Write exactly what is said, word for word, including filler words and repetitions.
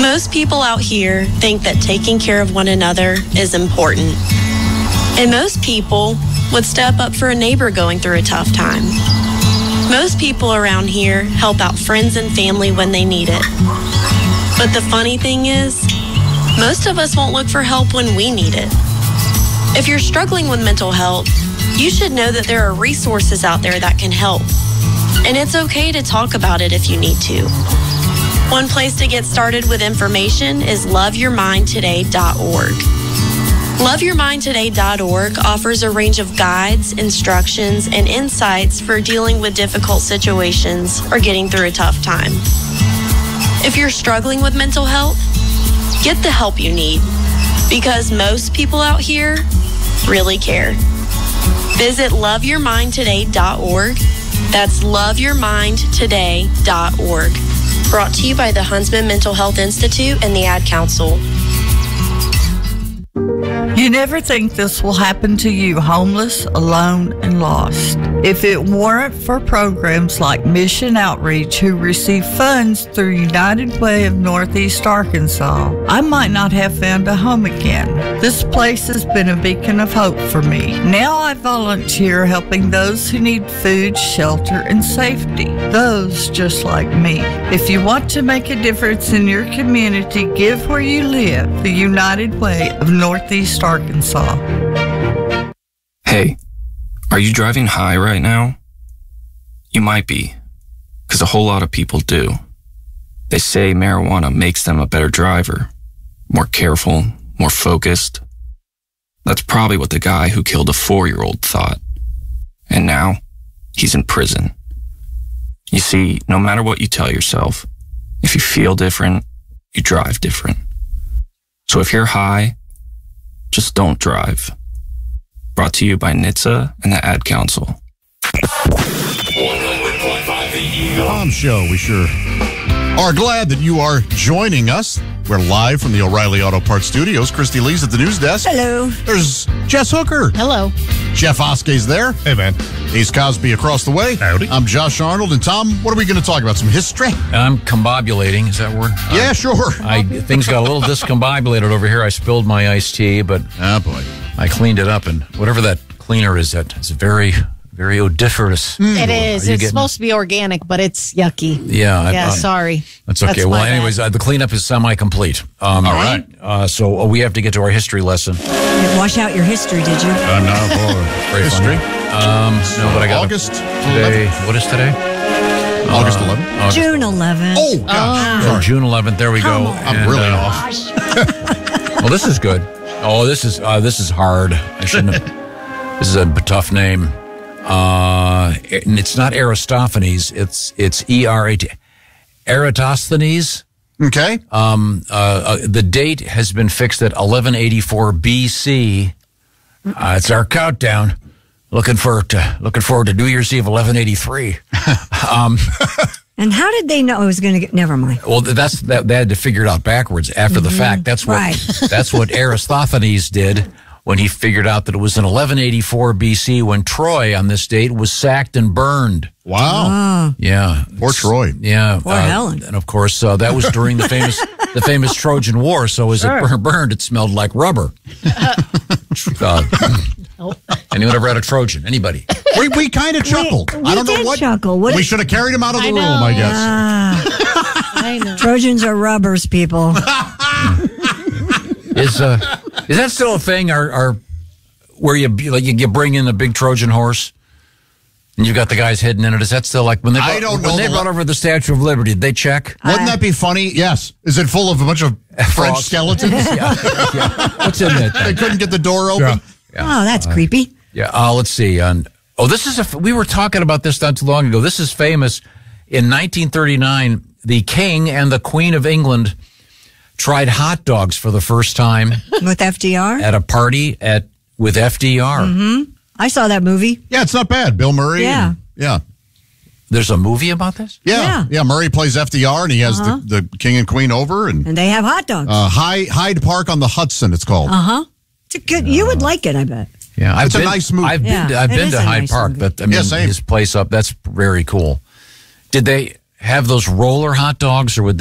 Most people out here think that taking care of one another is important. And most people would step up for a neighbor going through a tough time. Most people around here help out friends and family when they need it. But the funny thing is, most of us won't look for help when we need it. If you're struggling with mental health, you should know that there are resources out there that can help. And it's okay to talk about it if you need to. One place to get started with information is love your mind today dot org. love your mind today dot org offers a range of guides, instructions, and insights for dealing with difficult situations or getting through a tough time. If you're struggling with mental health, get the help you need, because most people out here really care. Visit love your mind today dot org. That's love your mind today dot org. Brought to you by the Huntsman Mental Health Institute and the Ad Council. You never think this will happen to you, homeless, alone, and lost. If it weren't for programs like Mission Outreach, who receive funds through United Way of Northeast Arkansas, I might not have found a home again. This place has been a beacon of hope for me. Now I volunteer helping those who need food, shelter, and safety. Those just like me. If you want to make a difference in your community, give where you live. The United Way of Northeast Arkansas. Hey, are you driving high right now? You might be, because a whole lot of people do. They say marijuana makes them a better driver, more careful, more focused. That's probably what the guy who killed a four-year-old thought. And now, he's in prison. You see, no matter what you tell yourself, if you feel different, you drive different. So if you're high, just don't drive. Brought to you by N H T S A and the Ad Council. Tom Show. We sure are glad that you are joining us. We're live from the O'Reilly Auto Parts Studios. Christy Lee's at the news desk. Hello. There's Jess Hooker. Hello. Jeff Oskey's there. Hey, man. Ace Cosby across the way. Howdy. I'm Josh Arnold. And Tom, what are we going to talk about? Some history? I'm combobulating. Is that a word? Yeah, uh, sure. I Things got a little discombobulated over here. I spilled my iced tea, but oh, boy. I cleaned it up, and whatever that cleaner is, that is very, very odoriferous. It is. you It's getting- supposed to be organic, but it's yucky. Yeah. I- Yeah, I- sorry. That's okay. That's well, my bad. anyways, uh, the cleanup is semi-complete. Um, All right. Uh, so uh, we have to get to our history lesson. Didn't wash out your history, did you? I'm now for Very history. funny. Um, no, but I got August today. eleventh. What is today? August Uh, eleventh. August- June eleventh. Oh, gosh. Oh, Sorry. June eleventh. There we Come go. on. I'm And, really uh, off. Well, this is good. Oh, this is uh, this is hard. I shouldn't have. This is a tough name. Uh, and it's not Aristophanes. It's it's E R A T. Eratosthenes. Okay. Um, uh, uh, the date has been fixed at eleven eighty-four B C. Uh, it's our countdown. Looking forward to looking forward to New Year's Eve, eleven eighty-three. um, And how did they know it was going to get? Never mind. Well, that's that they had to figure it out backwards after the fact. That's what Right. that's what Aristophanes did when he figured out that it was in eleven eighty-four B C when Troy on this date was sacked and burned. Wow. Oh, Yeah, Poor Troy. Yeah, Poor Helen. And of course, uh, that was during the famous the famous Trojan War. So as Sure. it bur- burned, it smelled like rubber. uh, anyone ever had a Trojan? Anybody? We, we kind of chuckled. we I don't know did what. chuckle. What we did- should have carried him out of the I room, know. I guess. ah, I know. Trojans are rubbers, people. Is uh is that still a thing? Or, or where you like you, you bring in a big Trojan horse and you got the guys hidden in it? Is that still like when they I brought, don't know when they the brought le- over the Statue of Liberty? Did they check? Wouldn't that be funny? Yes. Is it full of a bunch of French Frogs. skeletons? yeah, yeah. What's in that They thing? couldn't get the door open? Oh, that's creepy. Yeah. Uh, let's see. Um, oh, this is a. We were talking about this not too long ago. This is famous. In nineteen thirty-nine, the King and the Queen of England tried hot dogs for the first time With F D R? at a party at with F D R. Mm-hmm. I saw that movie. Yeah, it's not bad. Bill Murray. Yeah. and- yeah. There's a movie about this? Yeah. Yeah. Yeah. Murray plays F D R and he has Uh-huh. the, the king and queen over and And they have hot dogs. uh, Hyde, Hyde Park on the Hudson, it's called. Uh-huh. It's a good, you would like it, I bet. Yeah, I've It's a been, nice movie. I've been Yeah, to, I've it been is to a Hyde nice Park, movie. but I mean Yeah, same. his place up. That's very cool. Did they have those roller hot dogs, or would